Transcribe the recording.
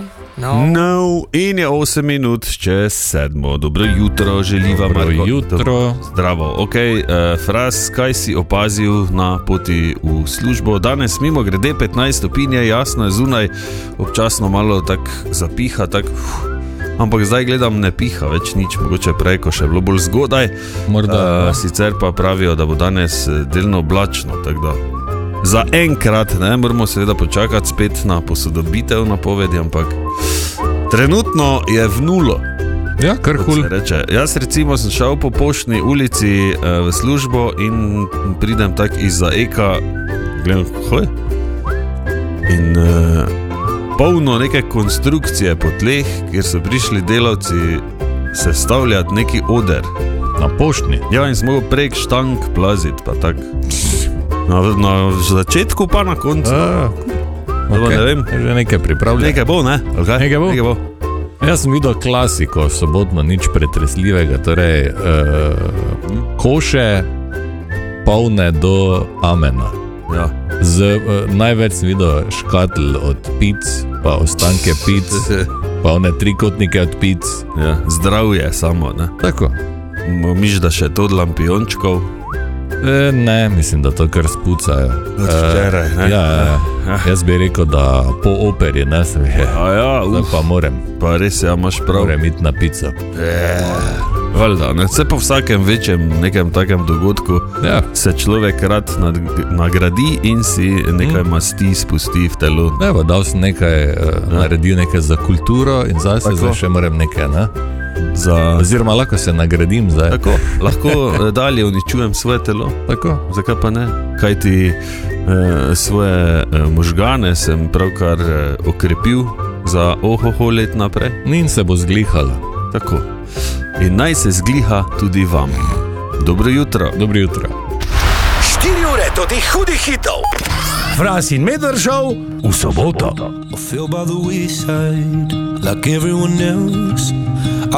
No, in je 8 minut čez 7. Dobro jutro, želiva Marko. Dobro jutro. Zdravo, ok. Fras, kaj si opazil na poti v službo? Danes mimo grede 15 stopinj, jasno je zunaj, občasno malo tak zapiha, tak... Ampak zdaj gledam, ne piha več nič, mogoče prej, ko še bilo bolj zgodaj. Morda... Sicer pa pravijo, da bo danes delno oblačno, tako da za enkrat, ne, moramo seveda počakati spet na posodobitev napovedi, ampak trenutno je v nulo. Ja, kar hul. Jaz recimo sem šel po Poštni ulici v službo in pridem tak izza Eka, gledam, hoj, in... polno neke konstrukcije po tleh, kjer so prišli delavci sestavljati neki oder. Na Poštni? Ja, in smo mogli prek štank plaziti, pa tak. Na začetku pa na koncu. Okay. Ne vem. Že nekaj pripravlja. Nekaj bo, ne? Okay. Nekaj bo. Jaz sem videl klasiko, sobotno, nič pretresljivega, torej koše polne do amena. Ja. Največ sem videl škatl od pic, pa ostanke pic, pa one trikotnike od pic. Ja, zdravje samo, ne? Tako. Miš, da še to od lampiončkov? Ne, mislim, da to kar spucajo. Včeraj, ne? Ja. Jaz bi rekel, da po operi, ne, sem je. Pa moram. Pa res, ja, imaš prav. Moram iti na pico. Valjda, ne? Se po vsakem večjem nekem takem dogodku se človek rad nagradi in si nekaj masti spusti v telo. Evo, dal sem nekaj, naredil nekaj za kulturo in zdaj še moram nekaj, ne? Oziroma lahko se nagradim zdaj. Tako, lahko dalje uničujem svoje telo. Tako. Zakaj pa ne? Kaj ti svoje možgane sem pravkar okrepil za let naprej. In se bo zglihala. Tako. In naj se zgliha tudi vam. Dobro jutro. Dobro jutro. 4 ure do teh hudih hitov. Fras in Medvržov v soboto. I feel by the wayside like everyone else.